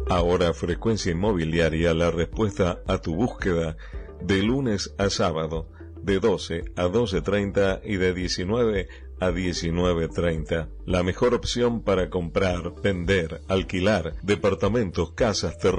Ahora Frecuencia Inmobiliaria, la respuesta a tu búsqueda, de lunes a sábado, de 12 a 12:30 y de 19 a 19:30. La mejor opción para comprar, vender, alquilar departamentos, casas, terrenos